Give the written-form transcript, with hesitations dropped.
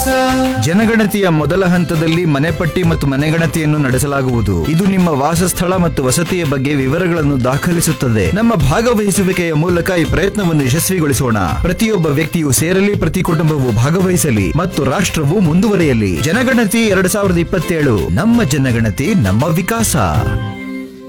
ಜನಗಣತಿಯ ಮೊದಲ ಹಂತದಲ್ಲಿ ಮನೆಪಟ್ಟಿ ಮತ್ತು ಮನೆಗಣತಿಯನ್ನು ನಡೆಸಲಾಗುವುದು. ಇದು ನಿಮ್ಮ ವಾಸಸ್ಥಳ ಮತ್ತು ವಸತಿಯ ಬಗ್ಗೆ ವಿವರಗಳನ್ನು ದಾಖಲಿಸುತ್ತದೆ. ನಮ್ಮ ಭಾಗವಹಿಸುವಿಕೆಯ ಮೂಲಕ ಈ ಪ್ರಯತ್ನವನ್ನು ಯಶಸ್ವಿಗೊಳಿಸೋಣ. ಪ್ರತಿಯೊಬ್ಬ ವ್ಯಕ್ತಿಯು ಸೇರಲಿ, ಪ್ರತಿ ಕುಟುಂಬವು ಭಾಗವಹಿಸಲಿ ಮತ್ತು ರಾಷ್ಟ್ರವು ಮುಂದುವರಿಯಲಿ. ಜನಗಣತಿ 2027, ನಮ್ಮ ಜನಗಣತಿ, ನಮ್ಮ ವಿಕಾಸ.